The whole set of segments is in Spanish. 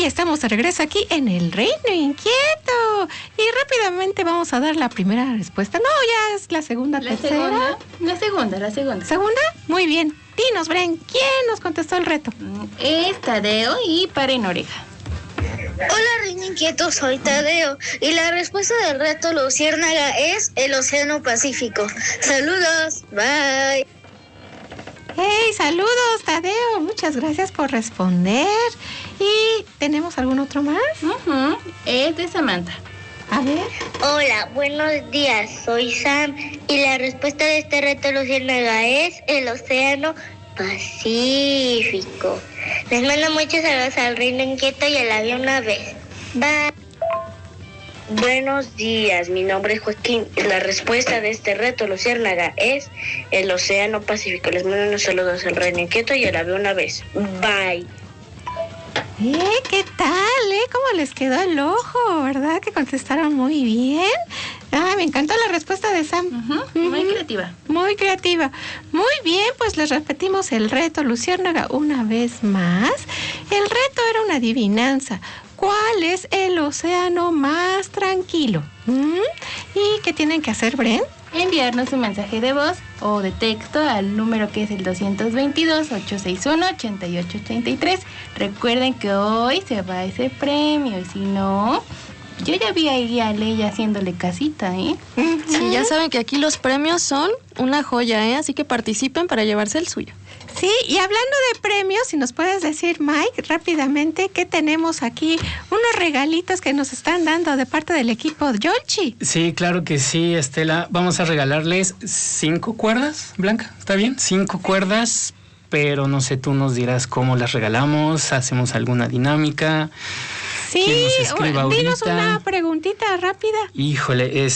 estamos de regreso aquí en el Reino Inquieto. Y rápidamente vamos a dar la primera respuesta. No, ya es la segunda, tercera. La segunda. ¿Segunda? Muy bien. Dinos, Bren, ¿quién nos contestó el reto? Es Tadeo y Paren Oreja. Hola, Reino Inquieto, soy Tadeo. Y la respuesta del reto Luciérnaga es el Océano Pacífico. Saludos, bye. ¡Hey, saludos, Tadeo! Muchas gracias por responder. ¿Y tenemos algún otro más? Es de Samantha. A ver. Hola, buenos días, soy Sam. Y la respuesta de este reto Luciérnaga es el Océano Pacífico. Les mando muchos saludos al Reino Inquieto y a la vida una vez. Bye. Buenos días, mi nombre es Joaquín y la respuesta de este reto Luciérnaga es el Océano Pacífico. Les mando unos saludos al Reino Inquieto y a la vida una vez. Bye. ¿Qué tal? ¿Cómo les quedó el ojo? ¿Verdad? Que contestaron muy bien. Me encantó la respuesta de Sam. Muy creativa. Muy creativa. Muy bien, pues les repetimos el reto Luciérnaga una vez más. El reto era una adivinanza. ¿Cuál es el océano más tranquilo? ¿Y qué tienen que hacer, Bren? Enviarnos un mensaje de voz o de texto al número que es el 222-861-8883. Recuerden que hoy se va ese premio y si no, yo ya vi ahí a Leia haciéndole casita, ¿eh? Sí, ya saben que aquí los premios son una joya, ¿eh? Así que participen para llevarse el suyo. Sí, y hablando de premios, si nos puedes decir, Mike, rápidamente, ¿qué tenemos aquí? Unos regalitos que nos están dando de parte del equipo Yolchi. Sí, claro que sí, Estela. Vamos a regalarles 5 cuerdas, Blanca, ¿está bien? 5 cuerdas, pero no sé, tú nos dirás cómo las regalamos, hacemos alguna dinámica. Sí, dinos una preguntita rápida. Híjole,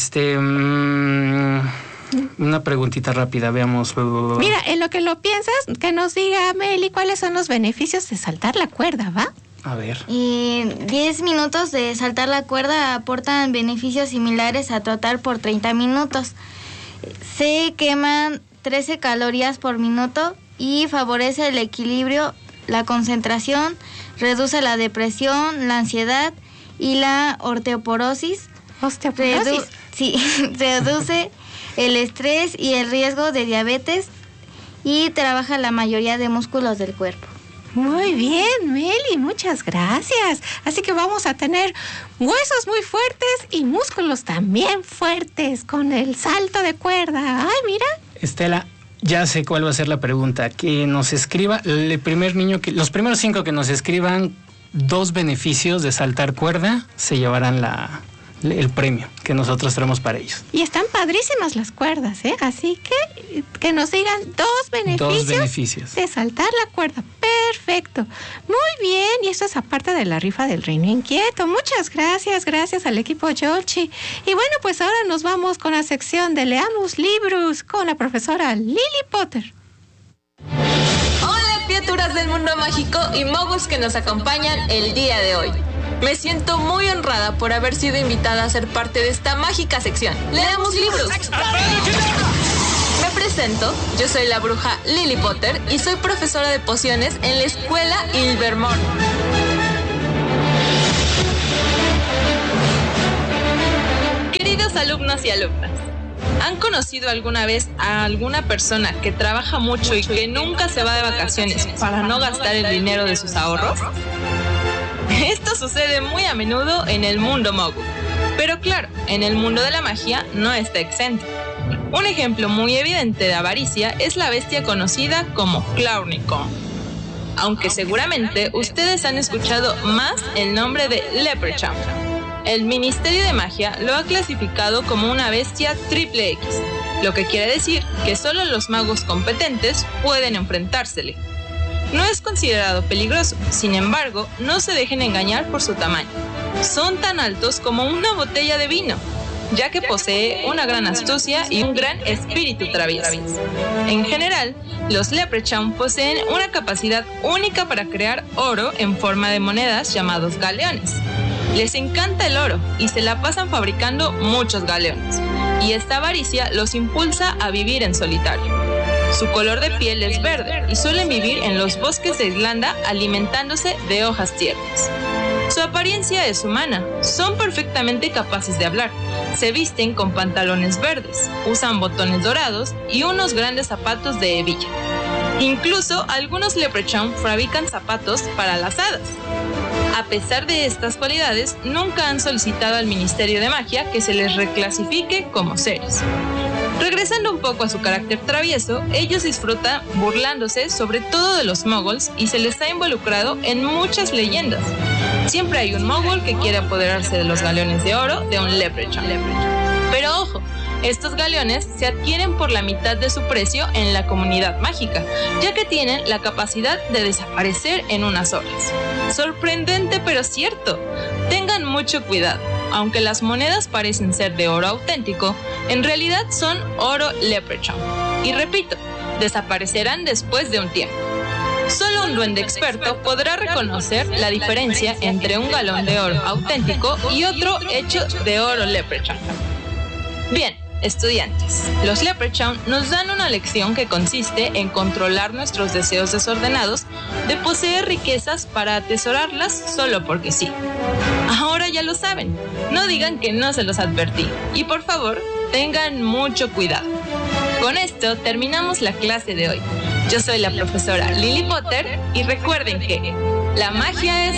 una preguntita rápida, veamos. Mira, en lo que lo piensas, que nos diga Meli cuáles son los beneficios de saltar la cuerda, ¿va? A ver. 10 minutos de saltar la cuerda aportan beneficios similares a trotar por 30 minutos. Se queman 13 calorías por minuto y favorece el equilibrio, la concentración, reduce la depresión, la ansiedad y la osteoporosis. ¿Osteoporosis? Reduce el estrés y el riesgo de diabetes y trabaja la mayoría de músculos del cuerpo. Muy bien, Meli, muchas gracias. Así que vamos a tener huesos muy fuertes y músculos también fuertes con el salto de cuerda. Ay, mira. Estela, ya sé cuál va a ser la pregunta. Que nos escriba los primeros 5 que nos escriban 2 beneficios de saltar cuerda se llevarán el premio que nosotros traemos para ellos. Y están padrísimas las cuerdas, ¿eh? Así que nos digan 2 beneficios de saltar la cuerda. Perfecto. Muy bien. Y esto es aparte de la rifa del Reino Inquieto. Muchas gracias al equipo Yolchi. Y bueno, pues ahora nos vamos con la sección de Leamos Libros con la profesora Lily Potter. Hola, criaturas del mundo mágico y moguls que nos acompañan el día de hoy. Me siento muy honrada por haber sido invitada a ser parte de esta mágica sección. ¡Leamos libros! Me presento, yo soy la bruja Lily Potter y soy profesora de pociones en la escuela Ilvermorny. Queridos alumnos y alumnas, ¿han conocido alguna vez a alguna persona que trabaja mucho y que nunca se va de vacaciones para no gastar el dinero de sus ahorros? Esto sucede muy a menudo en el mundo mogul, pero claro, en el mundo de la magia no está exento. Un ejemplo muy evidente de avaricia es la bestia conocida como Clowneycon. Aunque seguramente ustedes han escuchado más el nombre de Leprechaun. El Ministerio de Magia lo ha clasificado como una bestia triple X, lo que quiere decir que solo los magos competentes pueden enfrentársele. No es considerado peligroso, sin embargo, no se dejen engañar por su tamaño. Son tan altos como una botella de vino, ya que posee una gran astucia y un gran espíritu travieso. En general, los Leprechaun poseen una capacidad única para crear oro en forma de monedas llamados galeones. Les encanta el oro y se la pasan fabricando muchos galeones, y esta avaricia los impulsa a vivir en solitario. Su color de piel es verde y suelen vivir en los bosques de Irlanda alimentándose de hojas tiernas. Su apariencia es humana, son perfectamente capaces de hablar, se visten con pantalones verdes, usan botones dorados y unos grandes zapatos de hebilla. Incluso algunos Leprechaun fabrican zapatos para las hadas. A pesar de estas cualidades, nunca han solicitado al Ministerio de Magia que se les reclasifique como seres. Regresando un poco a su carácter travieso, ellos disfrutan burlándose sobre todo de los moguls y se les ha involucrado en muchas leyendas. Siempre hay un mogul que quiere apoderarse de los galeones de oro de un Leprechaun. Pero ojo, estos galeones se adquieren por la mitad de su precio en la comunidad mágica, ya que tienen la capacidad de desaparecer en unas horas. Sorprendente pero cierto. Tengan mucho cuidado. Aunque las monedas parecen ser de oro auténtico, en realidad son oro Leprechaun. Y repito, desaparecerán después de un tiempo. Solo un duende experto podrá reconocer la diferencia entre un galón de oro auténtico y otro hecho de oro Leprechaun. Bien, estudiantes, los Leprechaun nos dan una lección que consiste en controlar nuestros deseos desordenados de poseer riquezas para atesorarlas solo porque sí. Ahora ya lo saben, no digan que no se los advertí y por favor, tengan mucho cuidado. Con esto terminamos la clase de hoy. Yo soy la profesora Lily Potter y recuerden que la magia es